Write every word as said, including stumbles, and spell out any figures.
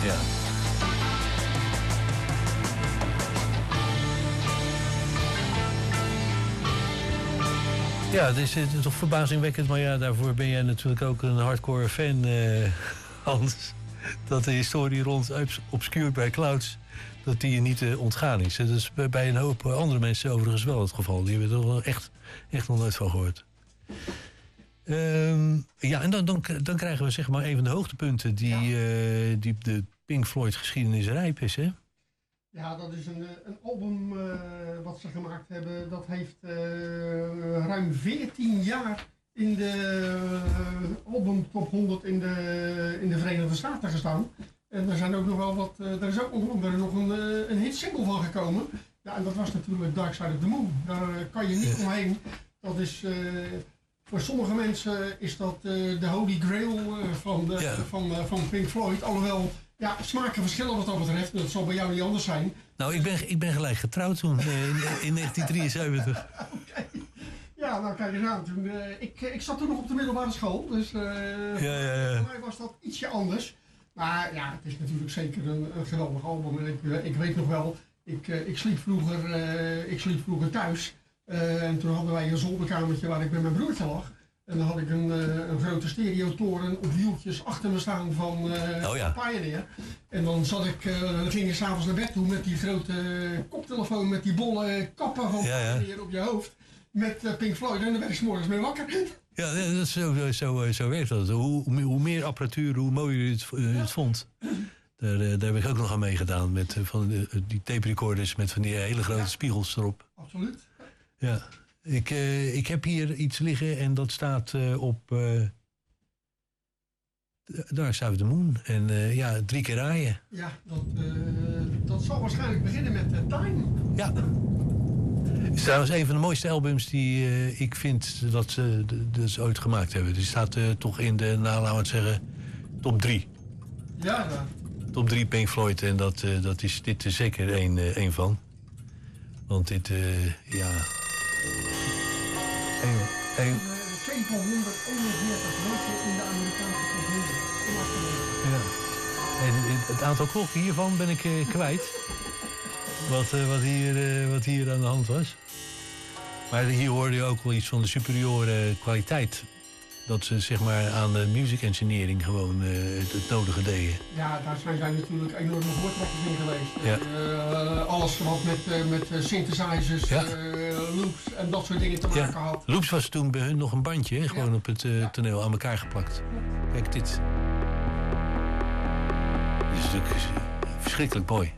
Ja. Ja, het is, het is toch verbazingwekkend, maar ja, daarvoor ben jij natuurlijk ook een hardcore fan, uh, Hans. Dat de historie rond Obscured by Clouds, dat die je niet uh, ontgaan is. Dat is bij een hoop andere mensen overigens wel het geval. Die hebben er wel echt, echt nog nooit van gehoord. Um, ja, en dan, dan, dan krijgen we zeg maar een van de hoogtepunten die, ja. uh, die de Pink Floyd geschiedenis rijp is, hè? Ja, dat is een, een album uh, wat ze gemaakt hebben. Dat heeft uh, ruim veertien jaar in de uh, album top honderd in de, in de Verenigde Staten gestaan. En er zijn ook nog wel wat, uh, er is ook onder andere nog een, uh, een hit single van gekomen. Ja, en dat was natuurlijk Dark Side of the Moon. Daar uh, kan je niet omheen. Dat is, uh, voor sommige mensen is dat uh, de holy grail uh, van, de, ja. van, uh, van Pink Floyd. Alhoewel, ja, smaken verschillen wat dat betreft. Dat zal bij jou niet anders zijn. Nou, ik ben, ik ben gelijk getrouwd toen, uh, in, in negentien drieënzeventig. Okay. Ja, nou kijk eens aan. Toen, uh, ik, ik zat toen nog op de middelbare school. Dus uh, ja, ja, ja. voor mij was dat ietsje anders. Maar ja, het is natuurlijk zeker een, een geweldig album. En ik, uh, ik weet nog wel, ik, uh, ik, sliep vroeger, uh, ik sliep vroeger thuis. Uh, en toen hadden wij een zolderkamertje waar ik met mijn broertje lag. En dan had ik een, uh, een grote stereotoren op wieltjes achter me staan van uh, oh ja. Pioneer. En dan zat ik, uh, dan ging je s'avonds naar bed toe met die grote koptelefoon met die bolle kappen van ja, Pioneer ja. op je hoofd. Met uh, Pink Floyd en dan werd ik 's morgens mee wakker. Ja, dat is zo, zo, zo werkt dat. Hoe, hoe meer apparatuur, hoe mooier je het, uh, het vond. Daar, uh, daar heb ik ook nog aan meegedaan. Met uh, van de, uh, die tape recorders met van die hele grote ja. spiegels erop. Absoluut. Ja. Ik, uh, ik heb hier iets liggen en dat staat uh, op uh, Dark Side of the Moon. En uh, ja, drie keer raaien. Ja, dat, uh, dat zal waarschijnlijk beginnen met uh, Time. Ja. Het is trouwens een van de mooiste albums die uh, ik vind dat ze, dat ze ooit gemaakt hebben. Die staat uh, toch in de, nou, laten we het zeggen, top drie. Ja, ja. Top drie Pink Floyd en dat, uh, dat is dit er zeker één uh, een van. Want dit, uh, ja... zevenhonderdeenenveertig woorden in de Amerikaanse top honderd. Ja. En het aantal klokken hiervan ben ik uh, kwijt. Wat, uh, wat, hier, uh, wat hier aan de hand was. Maar hier hoorde je ook wel iets van de superieure kwaliteit. Dat ze zeg maar aan de music engineering gewoon uh, het, het nodige deden. Ja, daar zijn zij natuurlijk enorme voortrekkers in geweest. Ja. Uh, alles wat met, uh, met synthesizers, ja. uh, loops en dat soort dingen te maken ja. had. Loops was toen bij hun nog een bandje, hè? Gewoon ja. op het uh, ja. toneel aan elkaar geplakt. Ja. Kijk, dit. Dit is natuurlijk verschrikkelijk mooi.